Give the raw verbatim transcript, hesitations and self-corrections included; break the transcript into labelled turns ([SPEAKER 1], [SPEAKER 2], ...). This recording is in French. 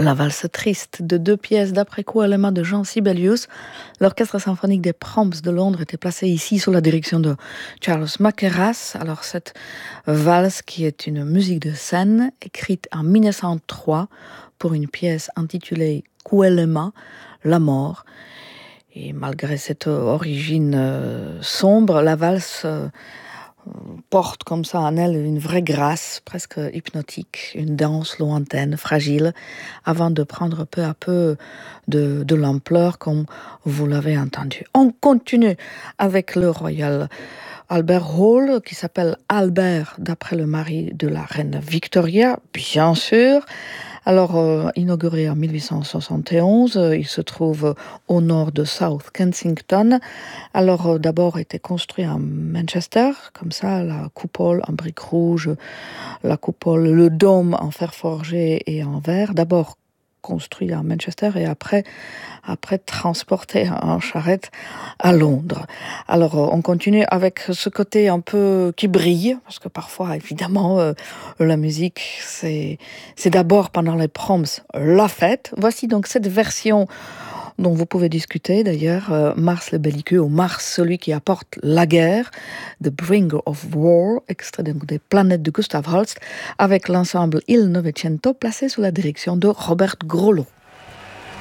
[SPEAKER 1] La valse triste de deux pièces d'après Kuolema de Jean Sibelius. L'orchestre symphonique des Proms de Londres était placé ici sous la direction de Charles Mackerras. Alors cette valse qui est une musique de scène écrite en mille neuf cent trois pour une pièce intitulée Kuolema, la mort. Et malgré cette origine euh, sombre, la valse euh, porte comme ça en elle une vraie grâce, presque hypnotique, une danse lointaine, fragile, avant de prendre peu à peu de, de l'ampleur, comme vous l'avez entendu. On continue avec le Royal Albert Hall, qui s'appelle Albert, d'après le mari de la reine Victoria, bien sûr. Alors, euh, inauguré en mille huit cent soixante et onze, euh, il se trouve au nord de South Kensington. Alors, euh, d'abord, était construit à Manchester, comme ça, la coupole en briques rouges, la coupole, le dôme en fer forgé et en verre. D'abord construit à Manchester et après, après transporté en charrette à Londres. Alors, on continue avec ce côté un peu qui brille, parce que parfois, évidemment, euh, la musique, c'est, c'est d'abord pendant les proms la fête. Voici donc cette version dont vous pouvez discuter d'ailleurs, euh, Mars le belliqueux ou Mars celui qui apporte la guerre, The Bringer of War, extrait donc des Planètes de Gustav Holst, avec l'ensemble Il Novecento placé sous la direction de Robert Grollo.